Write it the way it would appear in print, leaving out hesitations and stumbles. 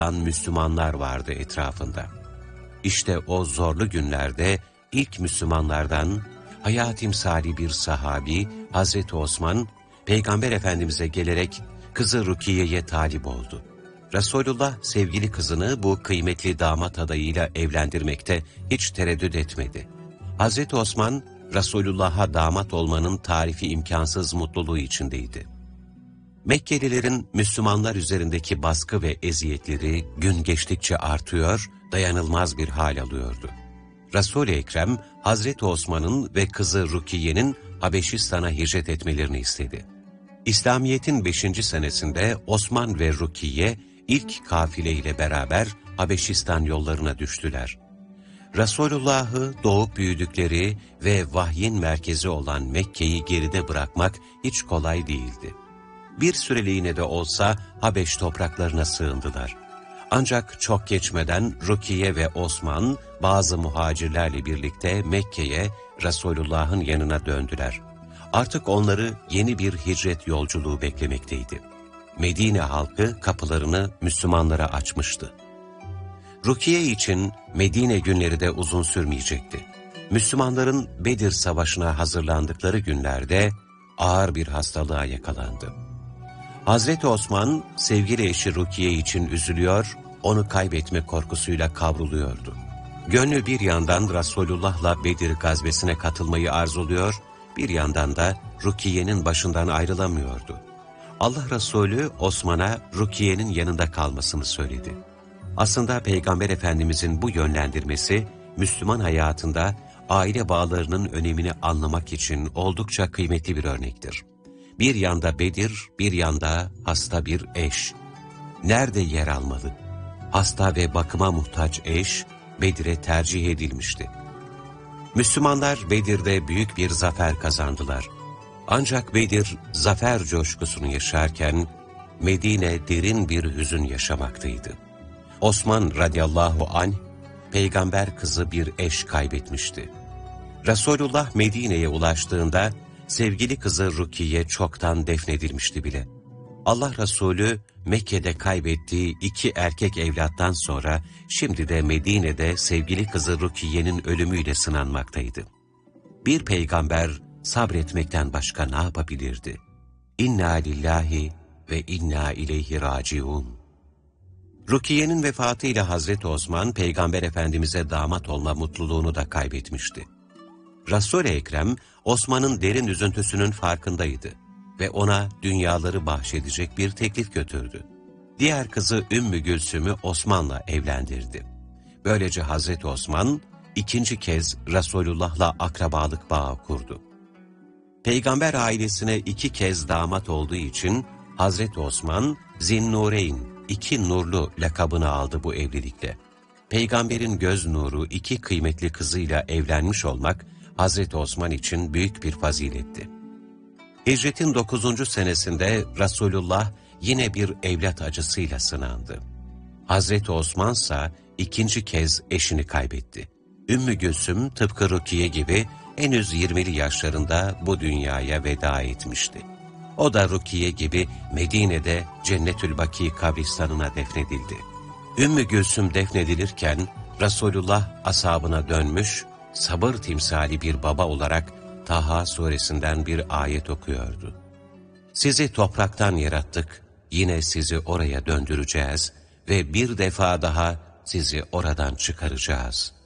Müslümanlar vardı etrafında. İşte o zorlu günlerde ilk Müslümanlardan hayat timsali bir sahabi Hazreti Osman, Peygamber Efendimiz'e gelerek kızı Rukiye'ye talip oldu. Resulullah sevgili kızını bu kıymetli damat adayıyla evlendirmekte hiç tereddüt etmedi. Hazreti Osman, Resulullah'a damat olmanın tarifi imkansız mutluluğu içindeydi. Mekkelilerin Müslümanlar üzerindeki baskı ve eziyetleri gün geçtikçe artıyor, dayanılmaz bir hal alıyordu. Resul-i Ekrem, Hazreti Osman'ın ve kızı Rukiye'nin Habeşistan'a hicret etmelerini istedi. İslamiyet'in 5. senesinde Osman ve Rukiye ilk kafile ile beraber Habeşistan yollarına düştüler. Resulullah'ı doğup büyüdükleri ve vahyin merkezi olan Mekke'yi geride bırakmak hiç kolay değildi. Bir süreliğine de olsa Habeş topraklarına sığındılar. Ancak çok geçmeden Rukiye ve Osman bazı muhacirlerle birlikte Mekke'ye, Resulullah'ın yanına döndüler. Artık onları yeni bir hicret yolculuğu beklemekteydi. Medine halkı kapılarını Müslümanlara açmıştı. Rukiye için Medine günleri de uzun sürmeyecekti. Müslümanların Bedir Savaşı'na hazırlandıkları günlerde ağır bir hastalığa yakalandı. Hazreti Osman, sevgili eşi Rukiye için üzülüyor, onu kaybetme korkusuyla kavruluyordu. Gönlü bir yandan Resulullah'la Bedir gazvesine katılmayı arzuluyor, bir yandan da Rukiye'nin başından ayrılamıyordu. Allah Resulü Osman'a Rukiye'nin yanında kalmasını söyledi. Aslında Peygamber Efendimizin bu yönlendirmesi, Müslüman hayatında aile bağlarının önemini anlamak için oldukça kıymetli bir örnektir. Bir yanda Bedir, bir yanda hasta bir eş. Nerede yer almalı? Hasta ve bakıma muhtaç eş, Bedir'e tercih edilmişti. Müslümanlar Bedir'de büyük bir zafer kazandılar. Ancak Bedir, zafer coşkusunu yaşarken, Medine derin bir hüzün yaşamaktaydı. Osman radıyallahu anh, peygamber kızı bir eş kaybetmişti. Resulullah Medine'ye ulaştığında, sevgili kızı Rukiye çoktan defnedilmişti bile. Allah Resulü Mekke'de kaybettiği 2 erkek evlattan sonra şimdi de Medine'de sevgili kızı Rukiye'nin ölümüyle sınanmaktaydı. Bir peygamber sabretmekten başka ne yapabilirdi? İnna lillahi ve inna ileyhi raciun. Rukiye'nin vefatıyla Hazreti Osman, Peygamber Efendimiz'e damat olma mutluluğunu da kaybetmişti. Resul-i Ekrem, Osman'ın derin üzüntüsünün farkındaydı ve ona dünyaları bahşedecek bir teklif götürdü. Diğer kızı Ümmü Gülsüm'ü Osman'la evlendirdi. Böylece Hazreti Osman, 2. kez Resulullah'la akrabalık bağı kurdu. Peygamber ailesine 2 kez damat olduğu için Hazreti Osman, Zinnureyn, 2 nurlu lakabını aldı bu evlilikle. Peygamberin göz nuru 2 kıymetli kızıyla evlenmiş olmak, Hazreti Osman için büyük bir faziletti. Hicretin 9. senesinde Resulullah yine bir evlat acısıyla sınandı. Hazreti Osman ise 2. kez eşini kaybetti. Ümmü Gülsüm tıpkı Rukiye gibi henüz 20'li yaşlarında bu dünyaya veda etmişti. O da Rukiye gibi Medine'de Cennetül Baki kabristanına defnedildi. Ümmü Gülsüm defnedilirken Resulullah ashabına dönmüş, sabır timsali bir baba olarak Taha suresinden bir ayet okuyordu. Sizi topraktan yarattık, yine sizi oraya döndüreceğiz ve bir defa daha sizi oradan çıkaracağız.